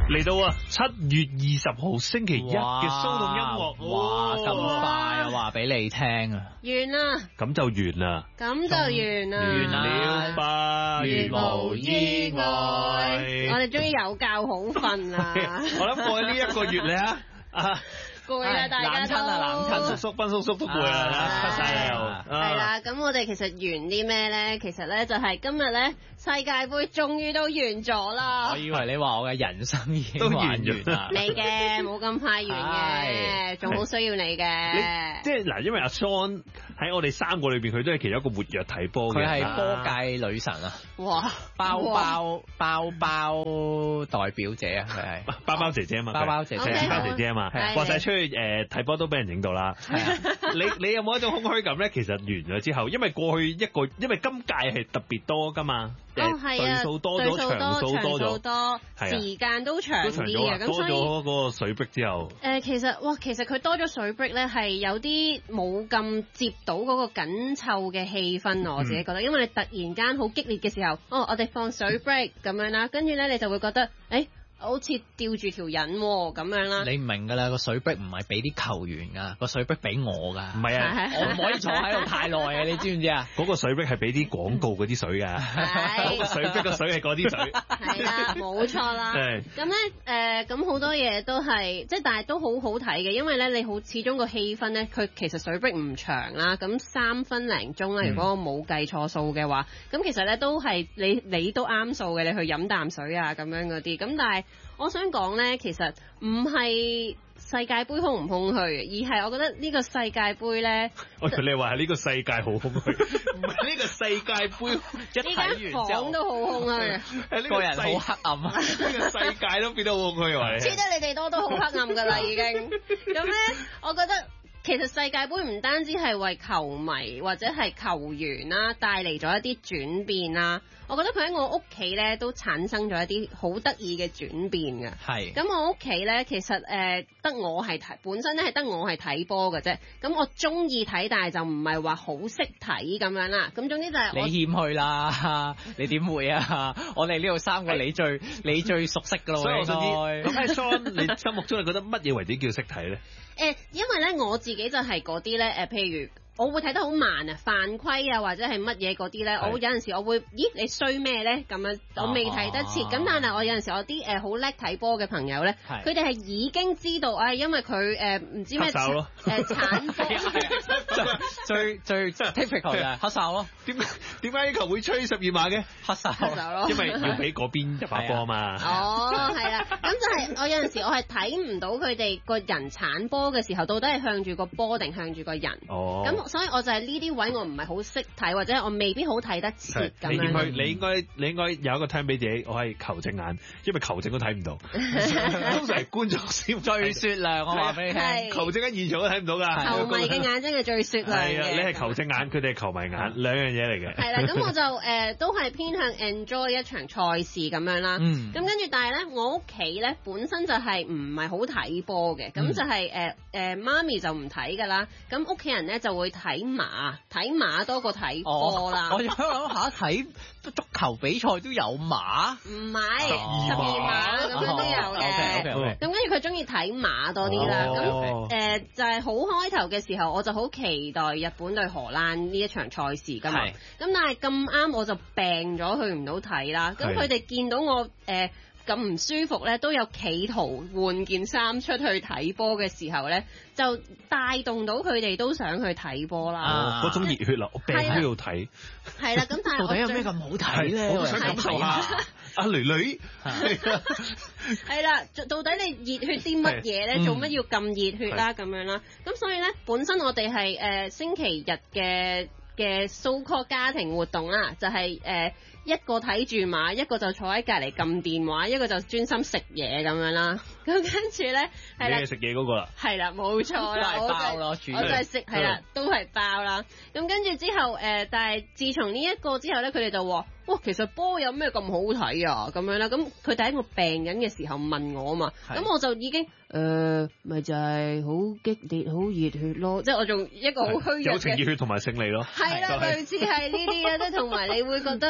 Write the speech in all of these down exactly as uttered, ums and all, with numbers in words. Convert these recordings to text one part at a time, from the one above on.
嚟到啊七月二十號星期一嘅騷動音樂， 哇咁快啊！話俾你聽啊， 完啦， 咁就完啦， 咁就完啦， 完了吧， 如無意外，我哋終於有覺好瞓啦。 我諗過去呢一個月咧啊。 攰啦，大家都冷親啊，冷親叔叔、斌叔叔都攰啦，出晒嚟又。 係啦，咁我哋其實完啲咩咧？其實咧就係今日咧世界盃終於都完咗啦。 我以為你話我嘅人生已經都玩完咗完啦。 你嘅冇咁快完嘅，仲好需要你嘅。 即係嗱，因為阿 Son 喺我哋三個裏邊，佢都係其中一個活躍睇波嘅。 佢係波界女神啊！ 哇， 包包包包代表者啊，佢係包包姐姐啊嘛， 包包姐姐， 包姐姐啊嘛，話晒出去誒睇波都俾人影到啦。你你有冇一種空虛感咧？其實完咗之後，因為過去一個，因為今屆係特別多噶嘛， 誒隊數多咗，場數多咗， 多時間都長啲嘅，咁多所以咗嗰個水逼之後， 誒其實哇，其實佢多咗水逼咧，係有啲冇咁接到嗰個緊湊嘅氣氛，我自己覺得，因為你突然間好激烈嘅時候，哦，我哋放水 break 咁樣啦，跟住咧你就會覺得，誒。好似吊住條引咁樣啦， 你唔明噶啦，個水逼唔係俾啲球員噶，個水逼俾我噶。 唔係啊， 我唔可以坐喺度太耐啊！你知唔知啊？ 嗰個水逼係俾啲廣告嗰啲水噶，嗰個水逼個水係嗰啲水。 係啦，冇錯啦。咁咧誒，咁好多嘢都係即係，但係都好好睇嘅，因為咧你好始終個氣氛咧，佢其實水逼唔長啦，咁三分零鐘啦，如果我冇計錯數嘅話，咁、嗯、其實咧都係你你都啱數嘅，你去飲啖水啊咁樣嗰啲，咁但係。我想講咧，其實唔係世界盃空唔空虛，而係我覺得呢個世界盃咧， 我同你話係呢個世界好空虛，唔係呢個世界盃一睇完之後， 呢間房都好空虛啊， 個人好黑暗啊， 呢個世界都變得好空虛啊， 黐得你哋多都好黑暗噶啦已經，咁咧，我覺得。其實世界盃唔單止係為球迷或者係球員啦帶嚟咗一啲轉變啦，我覺得佢喺我屋企咧都產生咗一啲好得意嘅轉變嘅。係。咁我屋企咧其實誒得、呃、我係睇，本身咧係得我係睇波嘅啫。咁我中意睇，但係就唔係話好識睇咁樣啦。咁總之就係你謙虛啦，你點會啊？我哋呢度三個你最你最熟悉噶咯。所以我想知， 咁喺 Son 你心目中你覺得乜嘢為之叫識睇咧？ 誒，因為咧我自己就係嗰啲咧，誒，譬如我會睇得好慢啊，犯規啊，或者係乜嘢嗰啲咧，我有陣時我會，咦，你衰咩咧？咁樣我未睇得切，咁、啊、但係我有陣時我啲誒好叻睇波嘅朋友咧，佢哋係已經知道，啊，因為佢誒唔知咩誒鏟波， 最最即係 typical 就係黑哨咯。 點解點解呢球會吹十二碼嘅？ 黑哨咯， 因為要俾嗰邊入下波啊嘛。 哦，係啦，咁就係我有陣時我係睇唔到佢哋個人鏟波嘅時候，到底係向住個波定向住個人。哦，咁。所以我就係呢啲位我唔係好識睇，或者我未必好睇得切咁樣。你應該你應該你應該有一個 turn 俾自己，我係球證眼，因為球證都睇唔到。通常係觀眾先最雪亮，我話俾你聽。球證喺現場都睇唔到㗎。 球迷嘅眼睛係最雪亮嘅。 係啊，你係球證眼，佢哋係球迷眼，兩樣嘢嚟嘅。 係啦，咁我就誒、呃、都係偏向 enjoy 一場賽事咁樣啦。咁跟住，但係咧，我屋企咧本身就係唔係好睇波嘅，咁、嗯、就係誒誒媽咪就唔睇㗎啦，咁屋企人咧就會。睇馬睇馬多過睇波啦！ 我想諗下睇足球比賽都有馬， 唔係十二碼咁樣都有嘅。咁跟住佢中意睇馬多啲啦。咁、哦、誒、呃、就係、是、好開頭嘅時候，我就好期待日本對荷蘭呢一場賽事噶嘛。咁但係咁啱我就病咗，去唔到睇啦。咁佢哋見到我誒。呃咁唔舒服咧，都有企圖換件衫出去睇波嘅時候咧，就帶動到佢哋都想去睇波啦。 嗰、啊、種熱血啦，我病都要睇。 係啦，咁但係到底有咩咁好睇咧？ 我想感受下。阿女女係啦，到底你熱血啲乜嘢咧？做乜要咁熱血啦？咁樣啦，咁所以咧，本身我哋係誒星期日嘅嘅 so-called 家庭活動啦，就係、是、誒。呃一個睇住馬，一個就坐喺隔離撳電話，一個就專心食嘢咁樣啦。咁跟住咧，係啦， 你係食嘢嗰個啦。係啦， 冇錯啦， 都係包咯，主要我就係食係啦，都係包啦。咁跟住之後誒、呃，但係自從呢一個之後咧，佢哋就話：哇，其實波有咩咁好睇啊？咁樣啦。咁佢第一個病緊嘅時候問我啊嘛，咁我就已經誒，咪、呃、就係好激烈、好熱血咯。即係我仲一個好虛弱嘅。 友情熱血同埋勝利咯。 係啦，類似係呢啲嘅，即係同埋你會覺得誒。呃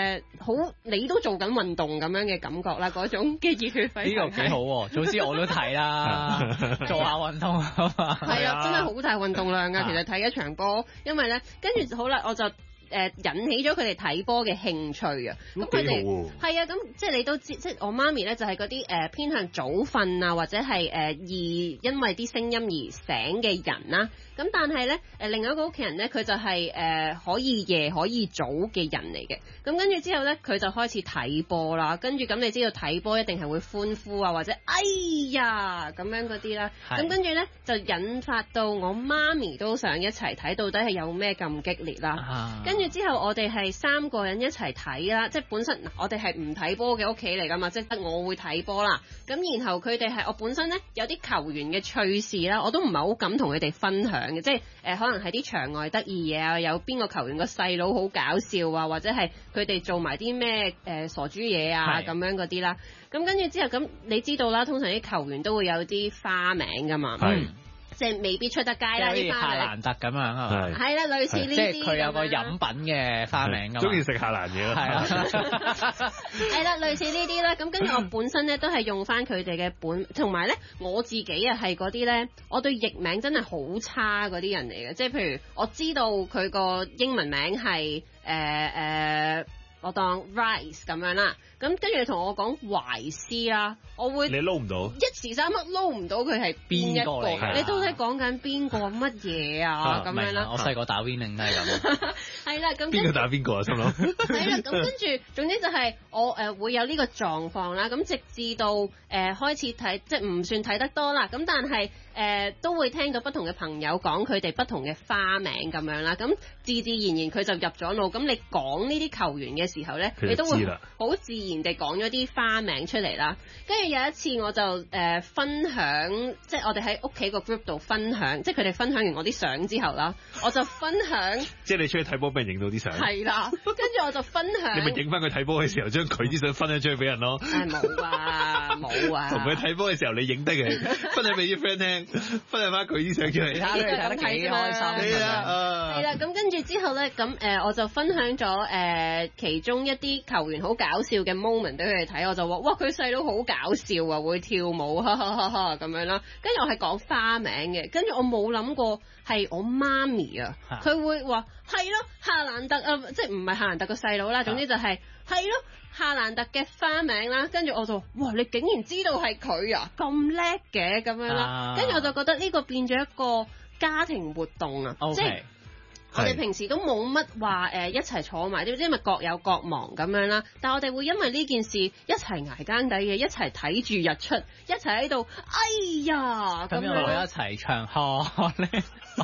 誒好，你都做緊運動咁樣嘅感覺啦，嗰種嘅熱血沸騰。 呢個幾好喎，早知我都睇啦，做下運動啊嘛。 係啊，真係好大運動量㗎，其實睇一場波，因為咧跟住好啦，我就。誒、呃、引起咗佢哋睇波嘅興趣啊！咁佢哋係啊，咁即係你都知，即係我媽咪咧就係嗰啲誒偏向早瞓啊，或者係誒、呃、易因為啲聲音而醒嘅人啦。咁但係咧誒另外一個屋企人咧，佢就係、是、誒、呃、可以夜可以早嘅人嚟嘅。咁跟住之後咧，佢就開始睇波啦。跟住咁你知道睇波一定係會歡呼啊，或者哎呀咁樣嗰啲啦。咁跟住咧就引發到我媽咪都想一齊睇，到底係有咩咁激烈啦？啊跟住之後，我哋係三個人一齊睇啦，即係本身我哋係唔睇波嘅屋企嚟㗎嘛，即係得我會睇波啦。咁然後佢哋係我本身咧有啲球員嘅趣事啦，我都唔係好敢同佢哋分享嘅，即係誒、呃、可能係啲場外得意嘢啊，有邊個球員個細佬好搞笑啊，或者係佢哋做埋啲咩誒傻豬嘢啊咁樣嗰啲啦。咁跟住之後，咁你知道啦，通常啲球員都會有啲花名㗎嘛。 係。 即係未必出得街啦，啲花名。 夏蘭特咁樣啊， 係啦，類似呢啲。即係佢有個飲品嘅花名㗎。 中意食夏蘭嘢咯。係啊。 係啦，類似呢啲啦。咁跟住我本身咧都係用翻佢哋嘅本，同埋咧我自己啊係嗰啲咧，我對譯名真係好差嗰啲人嚟嘅。即係譬如我知道佢個英文名係誒誒，我當 Rice 咁樣啦。咁跟住同我講懷斯啦，我會你撈唔到， 一時三刻撈唔到佢係邊一個嚟嘅，你到底講緊邊個乜嘢啊？咁樣啦， 我細個打 Winning 都係咁。 係啦，咁邊個打邊個啊？心諗。 係啦，咁跟住總之就係我誒、呃、會有呢個狀況啦。咁直至到誒、呃、開始睇，即係唔算睇得多啦。咁但係誒、呃、都會聽到不同嘅朋友講佢哋不同嘅花名咁樣啦。咁自自然然佢就入咗腦。咁你講呢啲球員嘅時候咧，你都會好自然地講咗啲花名出嚟啦，跟住有一次我就誒、呃、分享，即係我哋喺屋企個 group 度分享，即係佢哋分享完我啲相之後啦，我就分享， 即係你出去睇波俾人影到啲相， 係啦，跟住我就分享， 你咪影翻佢睇波嘅時候，將佢啲相分享出去俾人咯， 誒冇啊冇啊， 同佢睇波嘅時候你影低佢，分享俾啲 friend 聽，分享翻佢啲相出嚟， 睇下佢睇得幾開心， 係啦，係啦，咁跟住之後咧，咁誒、呃、我就分享咗誒、呃、其中一啲球員好搞笑嘅 moment 俾佢哋睇，我就話哇佢細佬好搞笑啊，會跳舞，哈哈哈哈咁樣啦。跟住我係講花名嘅，跟住我冇諗過係我媽咪啊，佢會話係咯夏蘭特啊，即係唔係夏蘭特個細佬啦，總之就係係咯夏蘭特嘅花名啦。跟住我就哇你竟然知道係佢啊，咁叻嘅咁樣啦。跟住我就覺得呢個變咗一個家庭活動啊，即係。我哋平時都冇乜話誒一齊坐埋，因為各有各忙咁樣啦。但係我哋會因為呢件事一齊捱更抵夜，一齊睇住日出，一齊喺度，哎呀咁樣。咁又一齊唱歌咧？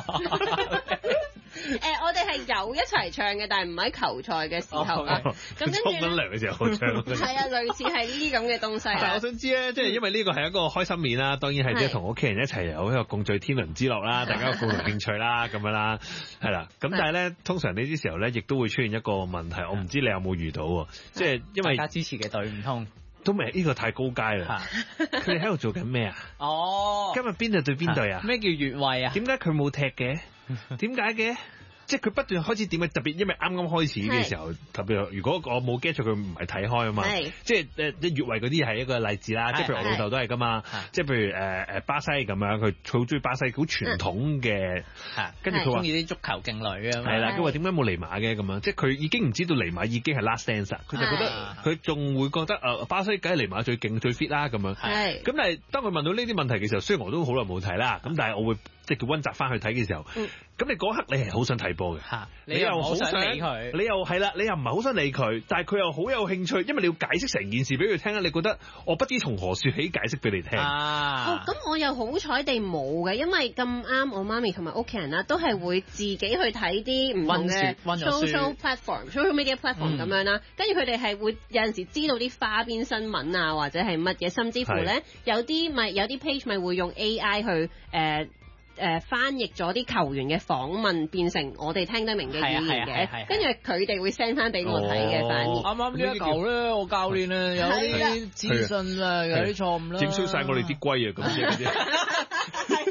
誒、呃，我哋係有一齊唱嘅，但係唔喺球賽嘅時候啦。咁跟住沖緊涼嘅時候唱。 係啊，類似係呢啲咁嘅東西。 但係我想知咧，即係因為呢個係一個開心面啦，當然係即係同屋企人一齊有一個共聚天倫之樂啦，大家有共同興趣啦，咁樣啦，係啦。咁但係咧，通常呢啲時候咧，亦都會出現一個問題，我唔知你有冇遇到喎，即係因為大家支持嘅隊唔通。 都未，呢個太高階啦！佢哋喺度做緊咩啊？ 哦， 今日邊隊對邊隊啊？ 咩叫越位啊？ 點解佢冇踢嘅？點解嘅？即係佢不斷開始點嘅，特別因為啱啱開始嘅時候，特別如果我冇 get 咗佢唔係睇開啊嘛，即係誒啲越位嗰啲係一個例子啦。即係譬如我老豆都係噶嘛，即係譬如誒誒巴西咁樣，佢好中意巴西好傳統嘅，跟住佢話中意啲足球勁女啊， 係啦，佢話點解冇尼馬嘅咁樣？即係佢已經唔知道尼馬已經係 last dance，佢就覺得佢仲會覺得誒巴西梗係尼馬最勁最 fit 啦咁樣。係咁，但係當佢問到呢啲問題嘅時候，雖然我都好耐冇睇啦，咁但係我會即係叫溫習翻去睇嘅時候。咁你嗰刻你係好想睇波嘅，你又好想理佢，你又係啦，你又唔係好想理佢，但係佢又好有興趣，因為你要解釋成件事俾佢聽啊！你覺得我不知從何說起解釋俾你聽啊？咁、哦、我又好彩地冇嘅，因為咁啱我媽咪同埋屋企人啦，都係會自己去睇啲唔同嘅 social platform、social media platform 咁、嗯、樣啦。跟住佢哋係會有陣時知道啲花邊新聞啊，或者係乜嘢，甚至乎咧有啲咪有啲 page 咪會用 A I 去誒。呃誒、呃、翻譯咗啲球員嘅訪問變成我哋聽得明嘅語言嘅，跟住佢哋會 send 翻俾我睇嘅翻譯。啱啱呢一球咧，我教練咧有啲資訊啊，有啲錯誤啦， 整衰晒我哋啲龜啊咁嘅啲。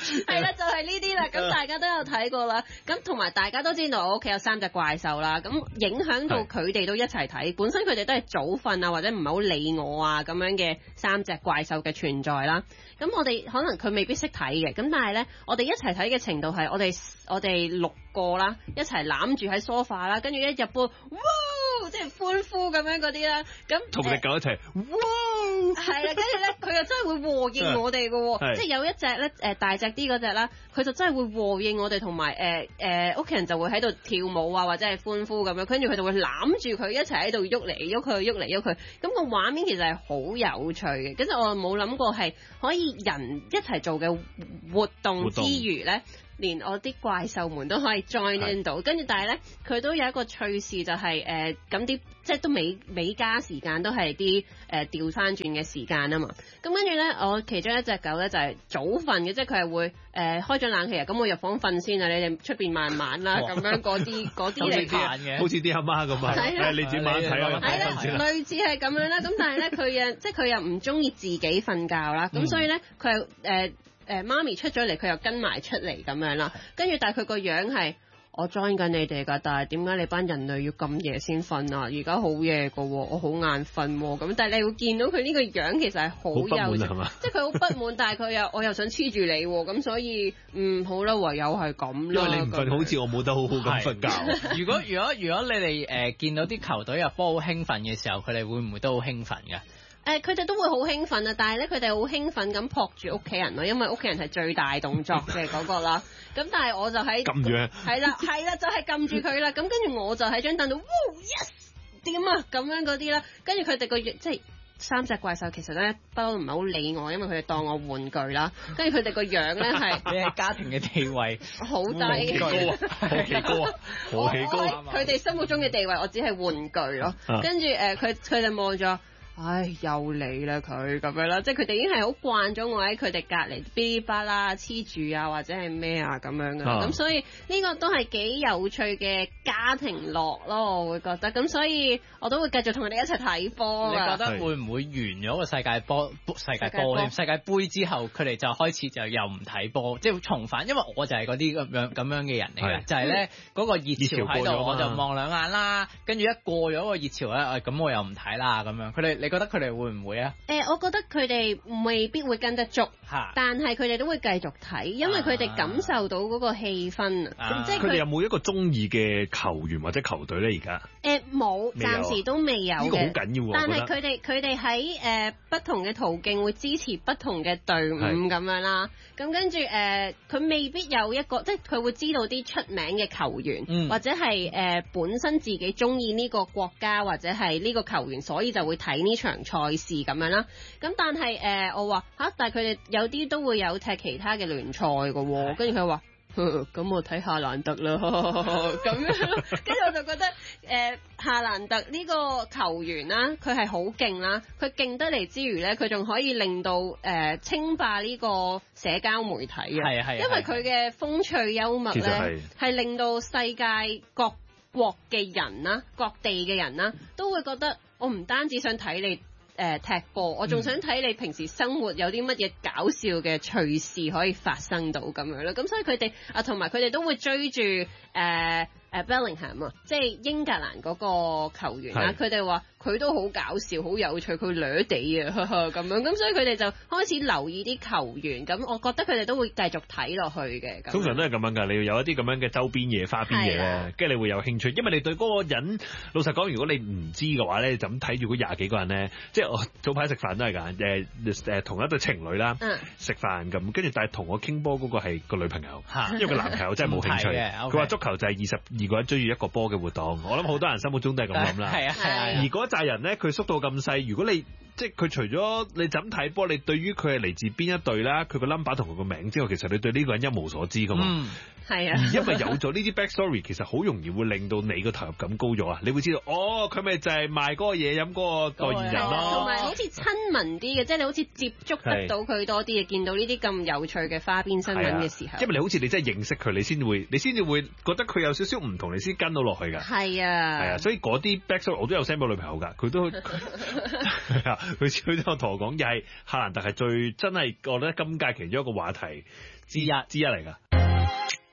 係啦，就係呢啲啦。咁大家都有睇過啦。咁同埋大家都知道我屋企有三隻怪獸啦。咁影響到佢哋都一齊睇。本身佢哋都係早瞓啊，或者唔係好理我啊咁樣嘅三隻怪獸嘅存在啦。咁我哋可能佢未必識睇嘅。咁但係咧，我哋一齊睇嘅程度係我哋我哋六個啦，一齊攬住喺 sofa 啦，跟住一入波，哇！即係歡呼咁樣嗰啲啦。咁同隻狗一齊，哇！ 係啦，跟住咧佢又真係會和應我哋嘅喎，即係有一隻咧誒大隻啲嗰隻啦，佢就真係會和應我哋，同埋誒誒屋企人就會喺度跳舞啊，或者係歡呼咁樣，跟住佢就會攬住佢一齊喺度喐嚟喐去，喐嚟喐去，咁個畫面其實係好有趣嘅。跟住我冇諗過係可以人一齊做嘅活動之餘咧，連我啲怪獸們都可以 join in 到，跟住但係咧佢都有一個趣事就係誒咁啲即係都美美加時間都係啲誒調翻轉嘅時間啊嘛，咁跟住咧我其中一隻狗咧就係早瞓嘅，即係佢係會誒、呃、開咗冷氣啊，咁我入房瞓先啊，你哋出邊慢慢啦咁樣嗰啲嗰啲嚟嘅， 好似啲阿媽咁啊，係你自己慢睇啊， 係啦，類似係咁樣啦，咁但係咧佢又即係佢又唔中意自己瞓覺啦，咁所以咧佢係誒。誒媽咪出咗嚟，佢又跟埋出嚟咁樣啦。跟住但係佢個樣係我 join 緊你哋㗎，但係點解你班人類要咁夜先瞓啊？而家好夜㗎喎，我好眼瞓喎。咁但係你會見到佢呢個樣其實係好幼稚，即係佢好不滿，但係佢又我又想黐住你喎。咁所以嗯好啦，唯有係咁啦。 因為你唔瞓，好似我冇得好好咁瞓覺。 如果如果如果你哋誒、呃、見到啲球隊入波好興奮嘅時候，佢哋會唔會都好興奮㗎？ 誒佢哋都會好興奮啊，但係咧佢哋好興奮咁撲住屋企人咯，因為屋企人係最大動作嘅嗰個啦。咁但係我就喺撳住， 係啦係啦，就係撳住佢啦。咁跟住我就喺張凳度，哇 yes 點啊咁樣嗰啲啦。跟住佢哋個即係三隻怪獸其實咧不嬲唔係好理我，因為佢哋當我玩具啦。跟住佢哋個樣咧係你係家庭嘅地位好低， 高啊，好奇高啊，好奇高啊！ 佢哋心目中嘅地位，我只係玩具咯。跟住誒佢佢哋望咗。唉，又嚟啦佢咁樣啦，即係佢哋已經係好慣咗我喺佢哋隔離嗶哩吧啦黐住啊，或者係咩啊咁樣嘅，咁、啊、所以呢個都係幾有趣嘅家庭樂咯，我會覺得，咁所以我都會繼續同佢哋一齊睇波。 你覺得會唔會完咗個世界波世界波世界盃之後，佢哋就開始就又唔睇波，即係重返？因為我就係嗰啲咁樣咁樣嘅人嚟嘅，就係咧嗰個熱潮喺度，我就望兩眼啦，跟住一過咗個熱潮咧，咁、哎、我又唔睇啦咁樣。佢哋你覺得佢哋會唔會啊？誒、呃，我覺得佢哋未必會跟得足，但係佢哋都會繼續睇，因為佢哋感受到嗰個氣氛啊。咁即係佢哋有冇一個中意嘅球員或者球隊咧？而家誒冇，暫時都未有嘅。呢個好緊要喎。但係佢哋佢哋喺誒不同嘅途徑會支持不同嘅隊伍咁樣啦。咁跟住誒，佢、呃、未必有一個，即係佢會知道啲出名嘅球員，嗯、或者係誒、呃、本身自己中意呢個國家或者係呢個球員，所以就會睇呢場賽事咁樣啦，咁但係誒、呃、我話吓，但係佢哋有啲都會有踢其他嘅聯賽㗎喎，跟住佢話，咁我睇夏蘭特啦，咁樣，跟住我就覺得誒、呃、夏蘭特呢個球員啦，佢係好勁啦，佢勁得嚟之餘咧，佢仲可以令到誒、呃、稱霸呢個社交媒體嘅，係係，因為佢嘅風趣幽默咧，係令到世界各國嘅人啦、各地嘅人啦，都會覺得。我唔單止想睇你誒、呃、踢波，我仲想睇你平時生活有啲乜嘢搞笑嘅趣事可以發生到咁樣咯。咁所以佢哋啊，同埋佢哋都會追住誒誒 Bellingham 啊，即係英格蘭嗰個球員啦。佢哋話佢都好搞笑、好有趣，佢掠地啊咁樣。咁所以佢哋就開始留意啲球員。咁我覺得佢哋都會繼續睇落去嘅。通常都係咁樣㗎，你要有一啲咁樣嘅周邊嘢、花邊嘢咧，跟住你會有興趣，因為你對嗰個人，老實講，如果你唔知嘅話咧，就咁睇住嗰廿幾個人咧，即係我早排食飯都係㗎，誒誒同一對情侶啦，食、嗯、飯咁，跟住但係同我傾波嗰個係個女朋友，因為個男朋友真係冇興趣。佢話足球就係二十二個人追住一個波嘅活動，我諗好多人心目中都係咁諗啦。係啊係啊，而嗰扎人咧，佢縮到咁細，如果你即係佢除咗你就咁睇波，你對於佢係嚟自邊一隊啦，佢個 number 同佢個名之外，其實你對呢個人一無所知噶嘛。嗯，係啊。而因為有咗呢啲 back story，其實好容易會令到你個投入感高咗啊！你會知道，哦，佢咪就係賣嗰個嘢飲嗰個代言人咯。同埋好似親民啲嘅，即係你好似接觸得到佢多啲嘅，見到呢啲咁有趣嘅花邊新聞嘅時候。因為你好似你真係認識佢，你先會，你先至會覺得佢有少少唔同，你先跟到落去㗎。係啊。係啊，所以嗰啲 back story 我都有 send 俾女朋友㗎，佢都係啊。佢佢都同我講，又係夏蘭特係最真係，我覺得今屆其中一個話題， 之一之一嚟㗎。